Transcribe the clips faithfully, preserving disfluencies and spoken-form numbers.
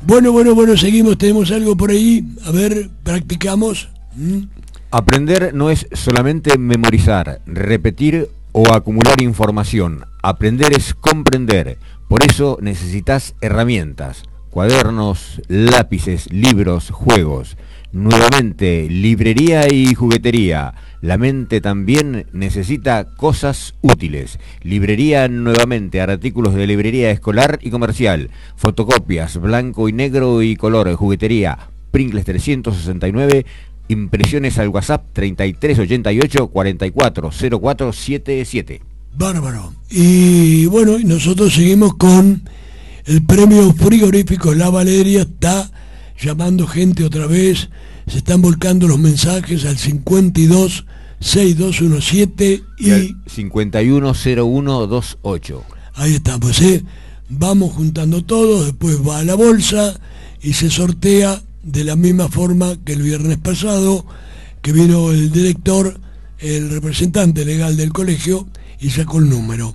Bueno, bueno, bueno, seguimos, tenemos algo por ahí, a ver, practicamos. ¿Mm? Aprender no es solamente memorizar, repetir o acumular información. Aprender es comprender. Por eso necesitas herramientas, cuadernos, lápices, libros, juegos. Nuevamente, librería y juguetería. La mente también necesita cosas útiles. Librería nuevamente, artículos de librería escolar y comercial. Fotocopias, blanco y negro y color. Juguetería, Pringles trescientos sesenta y nueve. Impresiones al WhatsApp treinta y tres ochenta y ocho cuarenta y cuatro cero cuatro setenta y siete. Bárbaro. Y bueno, nosotros seguimos con el premio frigorífico La Valeria. Está llamando gente otra vez. Se están volcando los mensajes al cincuenta y dos sesenta y dos diecisiete y, y cincuenta y uno cero uno veintiocho. Ahí estamos, ¿eh? Vamos juntando todo, después va a la bolsa y se sortea de la misma forma que el viernes pasado, que vino el director, el representante legal del colegio, y sacó el número.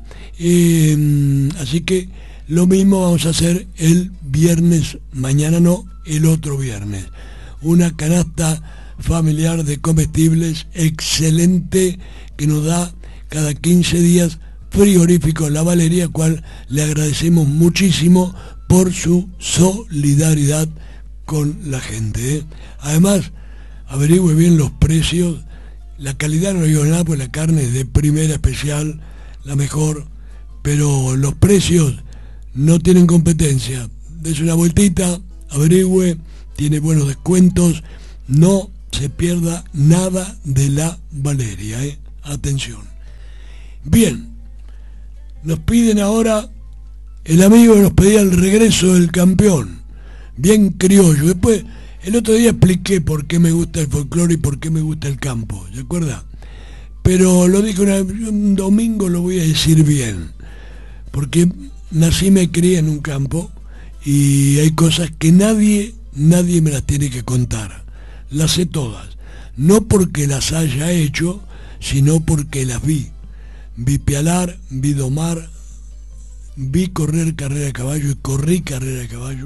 Eh, así que lo mismo vamos a hacer el viernes, mañana no, el otro viernes. Una canasta familiar de comestibles excelente que nos da cada quince días frigorífico La Valeria, cual le agradecemos muchísimo por su solidaridad con la gente, ¿eh? Además, averigüe bien los precios. La calidad no digo nada, pues la carne es de primera especial, la mejor, pero los precios no tienen competencia. Dese una vueltita, averigüe, tiene buenos descuentos, no se pierda nada de La Valeria, ¿eh? Atención. Bien, nos piden ahora, el amigo nos pedía el regreso del campeón, bien criollo. Después, el otro día expliqué por qué me gusta el folclore y por qué me gusta el campo, ¿se acuerda? Pero lo dije una, un domingo, lo voy a decir bien, porque nací y me crié en un campo y hay cosas que nadie, nadie me las tiene que contar. Las sé todas, no porque las haya hecho, sino porque las vi. Vi pialar, vi domar, vi correr carrera de caballo y corrí carrera de caballo.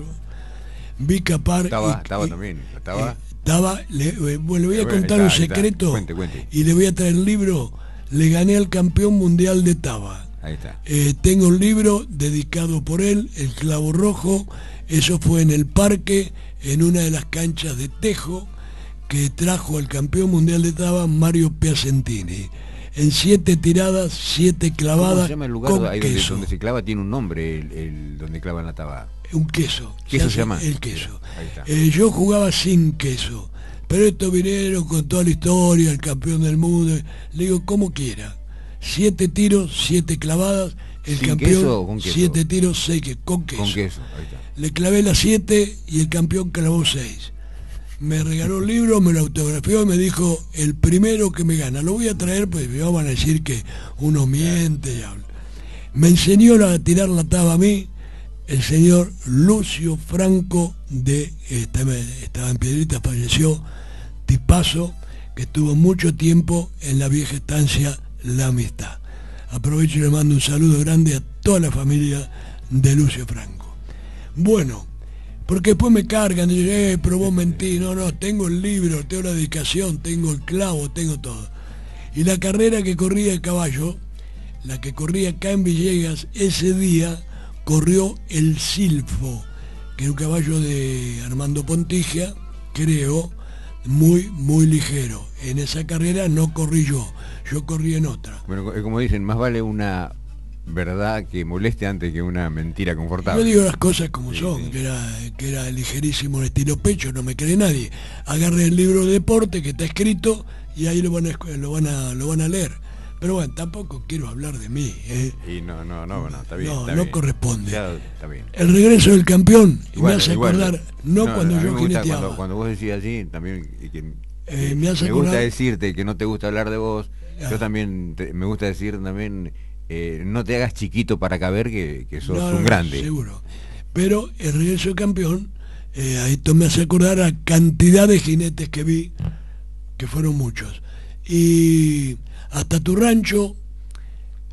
Vi capar. Estaba, y, estaba y, también, estaba. Eh, estaba le, eh, bueno, le voy a bueno, contar está, un secreto. Cuente, cuente. Y le voy a traer el libro. Le gané al campeón mundial de Taba. Ahí está. Eh, tengo un libro dedicado por él, El Clavo Rojo. Eso fue en el parque, en una de las canchas de tejo, que trajo al campeón mundial de Taba, Mario Piacentini. En siete tiradas, siete clavadas. ¿Cómo se llama el lugar con ahí donde, queso. donde se clava? Tiene un nombre, el, el donde clavan la taba. Un queso. ¿Queso se, se llama? El queso. Ahí está. Eh, yo jugaba sin queso, pero estos vinieron con toda la historia, el campeón del mundo. Le digo, como quiera. Siete tiros, siete clavadas. El ¿Sin campeón, queso o con queso? Siete tiros, seis que con queso. Con queso, ahí está. Le clavé las siete y el campeón clavó seis. Me regaló el libro, me lo autografió y me dijo, el primero que me gana. Lo voy a traer, pues me van a decir que uno miente y habla. Me enseñó a tirar la taba a mí el señor Lucio Franco, de estaba, estaba en Piedrita, falleció, tipazo, que estuvo mucho tiempo en la vieja estancia La Amistad. Aprovecho y le mando un saludo grande a toda la familia de Lucio Franco. Bueno, porque después me cargan, y dicen, eh, pero vos mentís. No, no, tengo el libro, tengo la dedicación, tengo el clavo, tengo todo. Y la carrera que corría el caballo, la que corría acá en Villegas, ese día corrió el Silfo, que es un caballo de Armando Pontigia, creo, muy, muy ligero. En esa carrera no corrí yo, yo corrí en otra. Bueno, como dicen, más vale una verdad que moleste antes que una mentira confortable. Yo digo las cosas como sí, son, sí. que era, que era ligerísimo en estilo pecho, no me cree nadie. Agarré el libro de deporte que está escrito y ahí lo van a, lo van a, lo van a leer. Pero bueno, tampoco quiero hablar de mí, ¿eh? Y no, no, no, no, está bien. No, está no bien. corresponde. Ya, está bien. El regreso del campeón, y Igual, me hace igual, acordar, no, no cuando yo jineteaba. Cuando, cuando vos decís así, también que, eh, que me, hace me acordar, gusta decirte que no te gusta hablar de vos. Ah. Yo también te, me gusta decir también, eh, no te hagas chiquito para caber que, que sos no, un no, grande. Seguro. Pero el regreso del campeón, eh, a esto me hace acordar a cantidad de jinetes que vi, que fueron muchos. Y hasta tu rancho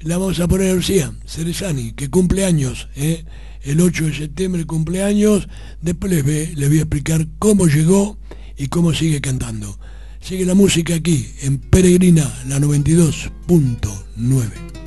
la vamos a poner a Lucía Cerezani, que cumple años, ¿eh? El ocho de septiembre cumpleaños. Después les, ve, les voy a explicar cómo llegó y cómo sigue cantando. Sigue la música aquí en Peregrina, la noventa y dos punto nueve.